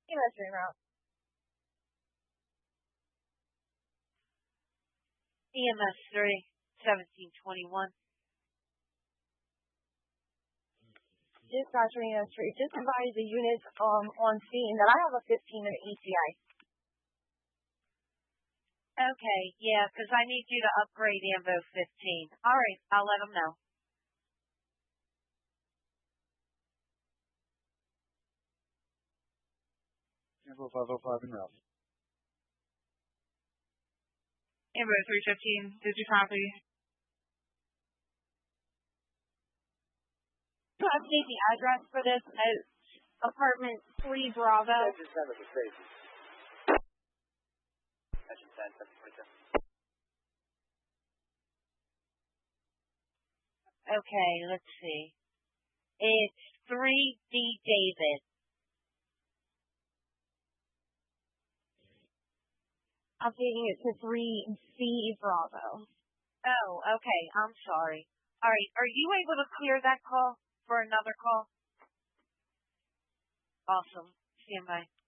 EMS route. EMS 3, 1721. Dispatcher EMS 3, just advise the units on scene that I have a 15 in ECI. Okay, yeah, because I need you to upgrade Ambo 15. All right, I'll let them know. Ambo 505 and route. Ambo 315, did you copy? To update the address for this as apartment 3 Bravo. Okay, let's see. It's 3D David. Updating it to 3C Bravo. Oh, okay, I'm sorry. All right, are you able to clear that call for another call? Awesome. Stand by.